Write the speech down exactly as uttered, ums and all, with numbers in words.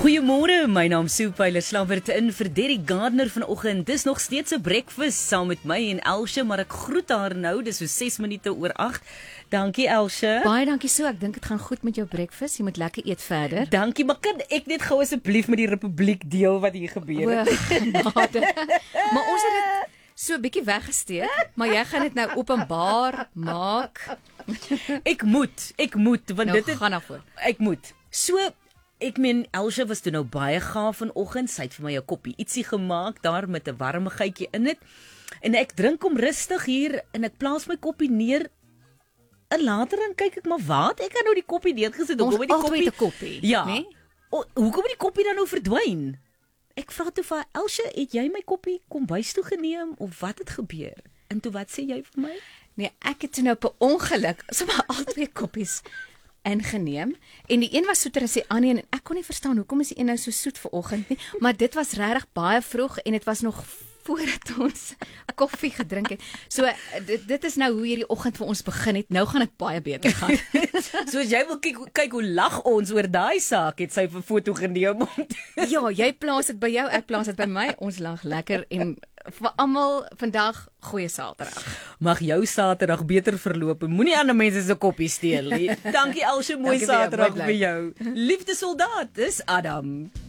Goeiemôre, my naam is Sue Pyler-Slabbert in vir Derek Gardner vanoggend. Dis nog steeds 'n breakfast saam met my en Elsje, maar ek groet haar nou, dis so ses minute oor agt. Dankie Elsje. Baie dankie Sue, ek dink dit gaan goed met jou breakfast. Jy moet lekker eet verder. Dankie, maar kan ek net gou asseblief met die Republiek deel wat hier gebeur het? O, genade. Maar ons het dit so 'n bietjie weggesteek, maar jy gaan dit nou openbaar maak. Ek moet, ek moet, want Nou, dit het, gaan na voor. Ek moet. So Ek meen, Elsje was toe nou baie gaaf vanoggend. Sy het vir my 'n koppie ietsie gemaak daar met 'n warmigheidjie in dit. En ek drink hom rustig hier en ek plaas my koppie neer. En later dan kyk ek maar wat, ek het nou die koppie neergesit. Ons Hoekom het die altyd koppie 'n koppie, Ja. nee? O, hoekom het die koppie dan nou verdwyn? Ek vra toe vir haar, Elsje, het jy my koppie kombuis toe geneem of wat het gebeur? En toe wat sê jy vir my? Nee, ek het toe nou per ongeluk sommer al twee koppies ingeneem en die een was soeter as die ander en ek kon nie verstaan hoekom is die een nou so soet vanoggend nie, maar dit was regtig baie vroeg en dit was nog voordat ons koffie gedrink het. So dit, dit is nou hoe hierdie oggend vir ons begin het. Nou gaan dit baie beter gaan. So as jy wil kyk, kyk hoe lag ons oor daai saak, het sy 'n foto geneem om Ja, jy plaas dit by jou, ek plaas dit by my. Ons lag lekker en vir almal vandag goeie Saterdag. Mag jou Saterdag beter verloop. Moenie ander mense se koppie steel nie. Dankie Elsje, mooi Dankie vir jou, Saterdag mooi bly. vir jou. Liefde soldaat, dis Adam.